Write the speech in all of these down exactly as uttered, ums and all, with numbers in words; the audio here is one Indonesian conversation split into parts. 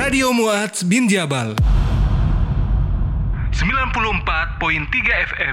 Radio Muadz bin Jabal sembilan puluh empat koma tiga F M.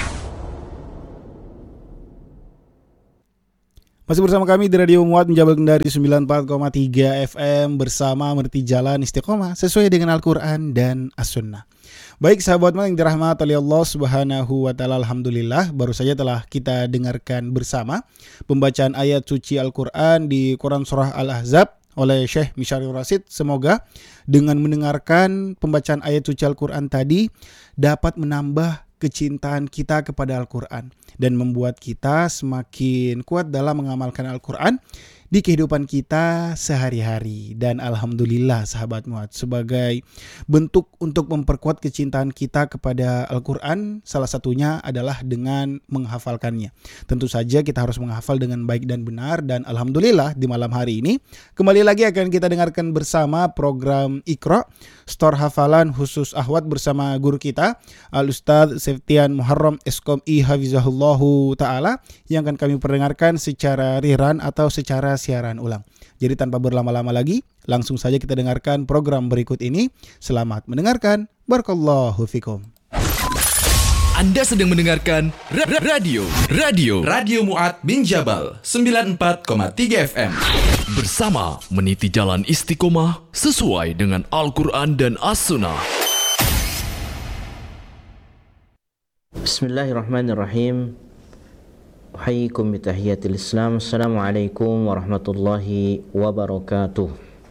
Masih bersama kami di Radio Muadz bin Jabal Kendari sembilan puluh empat koma tiga F M bersama meniti jalan istiqomah sesuai dengan Al-Quran dan As-Sunnah. Baik sahabat yang dirahmati oleh Allah Subhanahu wa taala, alhamdulillah baru saja telah kita dengarkan bersama pembacaan ayat suci Al-Quran di Quran surah Al-Ahzab oleh Syekh Misharul Rasid. Semoga dengan mendengarkan pembacaan ayat suci Al-Quran tadi dapat menambah kecintaan kita kepada Al-Quran dan membuat kita semakin kuat dalam mengamalkan Al-Quran di kehidupan kita sehari-hari. Dan alhamdulillah sahabat Muadz, sebagai bentuk untuk memperkuat kecintaan kita kepada Al-Quran, salah satunya adalah dengan menghafalkannya. Tentu saja kita harus menghafal dengan baik dan benar. Dan alhamdulillah di malam hari ini kembali lagi akan kita dengarkan bersama program Iqra, Store Hafalan khusus Ahwat bersama guru kita Al-Ustadz Septian Muharram Eskom I Hafizahullahu Ta'ala, yang akan kami perdengarkan secara rerun atau secara siaran ulang. Jadi tanpa berlama-lama lagi, langsung saja kita dengarkan program berikut ini. Selamat mendengarkan. Barakallahu fikum. Anda sedang mendengarkan ra- ra- radio Radio Radio Muadz bin Jabal sembilan puluh empat koma tiga F M bersama meniti jalan istiqomah sesuai dengan Al-Quran dan As-Sunnah. Bismillahirrahmanirrahim. Uhayyikum bitahiyatil Islam. Assalamualaikum warahmatullahi wabarakatuh.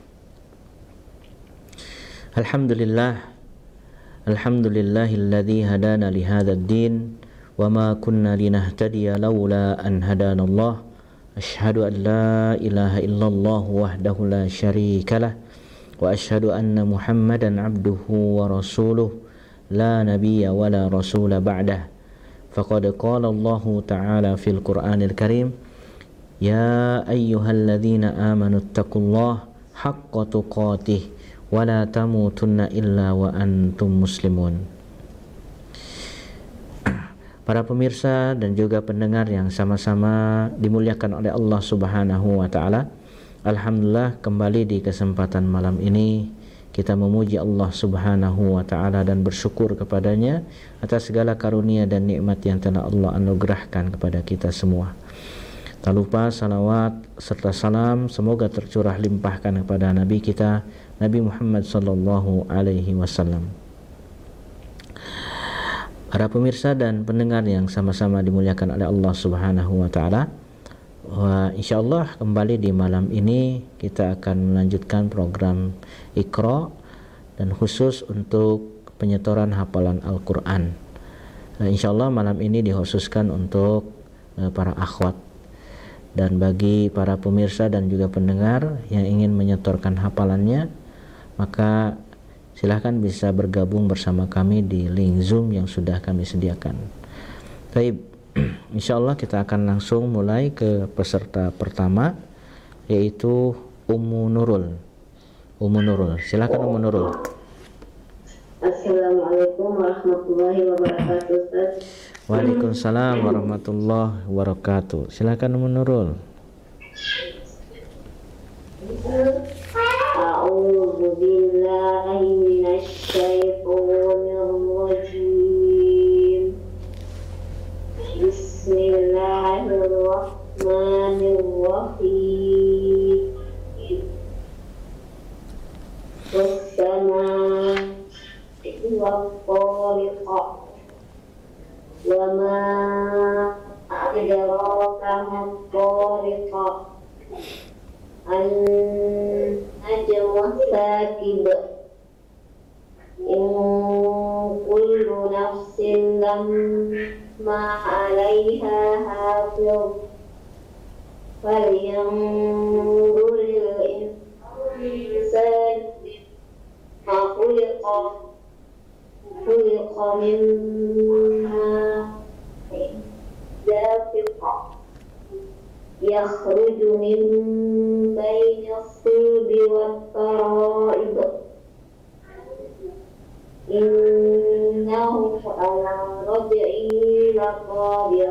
Alhamdulillah. Alhamdulillahilladzi hadana lihadzal din wa ma kunna linahtadiya laula an hadanallah. Asyhadu an la ilaha illallah wahdahu la syarikalah wa asyhadu anna Muhammadan abduhu wa rasuluh la nabiyya wa la rasula ba'dah. Faqad qala Allah ta'ala fil Qur'anil Karim, ya ayyuhalladzina amanu taqullaha haqqa tuqatih wa la tamutunna illa wa antum muslimun. Para pemirsa dan juga pendengar yang sama-sama dimuliakan oleh Allah Subhanahu wa taala, alhamdulillah kembali di kesempatan malam ini kita memuji Allah Subhanahu wa taala dan bersyukur kepadanya atas segala karunia dan nikmat yang telah Allah anugerahkan kepada kita semua. Tak lupa salawat serta salam semoga tercurah limpahkan kepada Nabi kita Nabi Muhammad sallallahu alaihi wasallam. Para pemirsa dan pendengar yang sama-sama dimuliakan oleh Allah Subhanahu wa taala, Wah, insyaallah kembali di malam ini kita akan melanjutkan program Iqra dan khusus untuk penyetoran hafalan Al-Quran. Nah, insyaallah malam ini dikhususkan untuk uh, para akhwat. Dan bagi para pemirsa dan juga pendengar yang ingin menyetorkan hafalannya, maka silahkan bisa bergabung bersama kami di link Zoom yang sudah kami sediakan. Baik, insyaallah kita akan langsung mulai ke peserta pertama, yaitu Ummu Nurul. Ummu Nurul, silakan Ummu Nurul. Assalamualaikum warahmatullahi wabarakatuh, Ustaz. Waalaikumsalam warahmatullahi wabarakatuh. Silakan Ummu Nurul. A'udzu billahi minasy syaithanir rajim. Bismillahirrahmanirrahim. Was-samaa'i wat-tariq wa ma adraka mat-tariq an-najmu as-saakib in kullu nafsin lamma 'alaiha hafiz falyanzuril insanu mimma khuliqa khuliqa min ma'in dafiq yakhruju min bayni as-sulbi wat-tara'ib innahu ala rad'ihi laqadir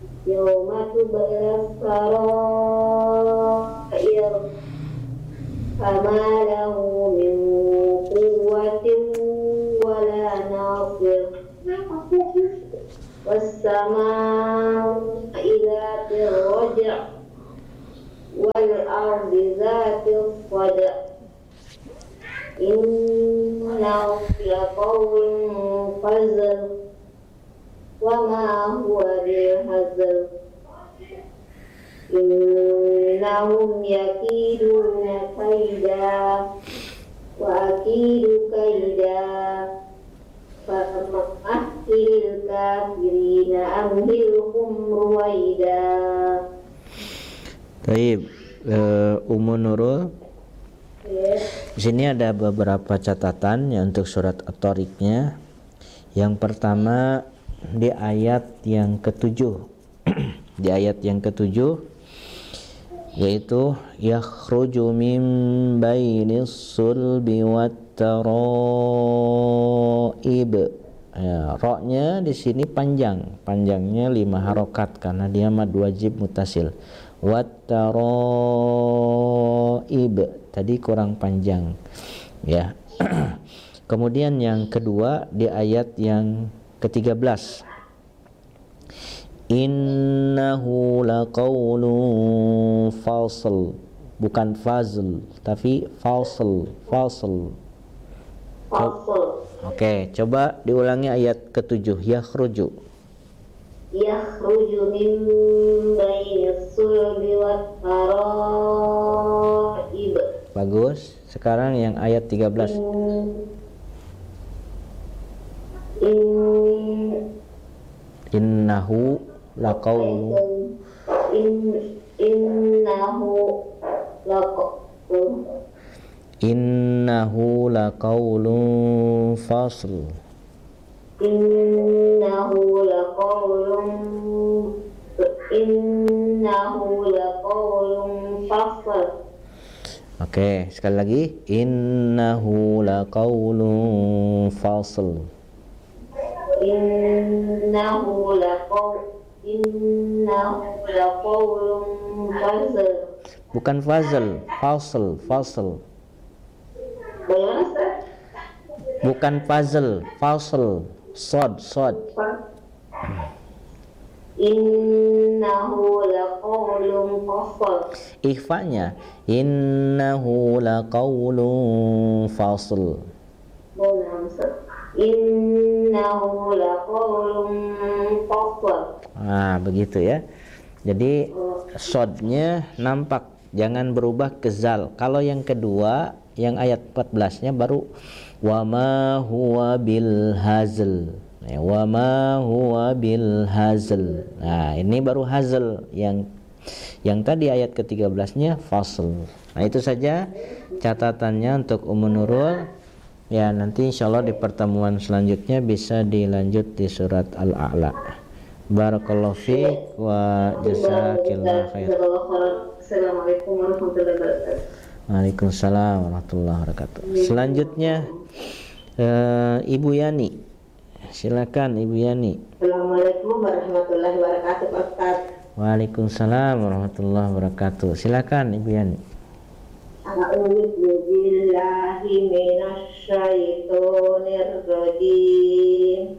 yawma tubla as-sarair فما له من قوة ولا ناصر والسماء ذات الرجع والأرض ذات الصدع إنه لقول فزل وما هو بالهزل إنهم يكيدون كيدا وأكيد كيدا فمهل الكافرين أمهلهم رويدا. Baik, uh, Ummu Nurul. Di sini ada beberapa catatan ya untuk surat At-Tariqnya. Yang pertama di ayat yang ketujuh, di ayat yang ketujuh, yaitu yakhruju min bainis sulbi wat taraib. Ya, ro-nya di sini panjang, panjangnya lima harokat karena dia mad wajib mutasil. Wat taraib tadi kurang panjang, ya. Kemudian yang kedua di ayat yang ketiga belas, innahu laqaulun fasl, bukan fazl tapi fasl, fasl. Oke, coba diulangi ayat ketujuh, yakhruju. Yakhruju min bainis sulbi wat taraib. Bagus. Sekarang yang ayat tiga belas. In, innahu laqaulun in, innahu laqaulun innahu laqaulun fasl. Innahu laqaulun innahu laqaulun fasl. Oke, sekali lagi, innahu laqaulun fasl. Innahu laqaul innahu laqaulun fasl. Bukan fazl, fasl, fasl. Bagaimana, Ustaz? Bukan puzzle, fasl, sod, sod. Innahu laqaulun fasl. Ikhfanya innahu laqaulun fasl. Boleh, Ustaz. Innahu laqaulun fasl. Nah, begitu ya. Jadi sodnya nampak, jangan berubah ke zal. Kalau yang kedua, yang ayat empat belas-nya baru wama huwa bil hazl. Ya, wama huwa bil hazl. Nah, ini baru hazl. Yang yang tadi ayat ke tiga belas-nya fasl. Nah, itu saja catatannya untuk Ummu Nurul. Ya, nanti insyaallah di pertemuan selanjutnya bisa dilanjut di surat Al-A'la. Barakallahu fiik wa jazakillahu khair. Assalamualaikum warahmatullahi wabarakatuh. Waalaikumsalam warahmatullahi wabarakatuh. Selanjutnya uh, Ibu Yani. Silakan Ibu Yani. Assalamualaikum warahmatullahi wabarakatuh, Pak Ustaz. Waalaikumsalam warahmatullahi wabarakatuh. Silakan Ibu Yani. A'udzu billahi minasyaitonir rajim.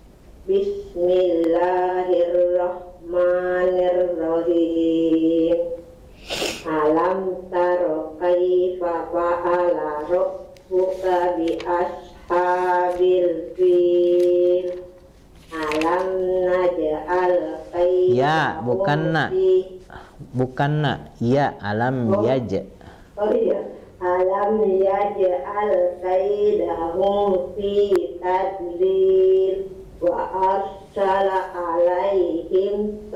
Bismillahirrahmanirrahim. Alam taro kaifa fa'ala rabbuka bi ashabil fil. Alam naj'al kaifa. Ya, bukan na. Bukan na. Ya, alam oh. yaj. Oh iya. Alam yaj'al kaidahum fi tadlil wa arsala alaihim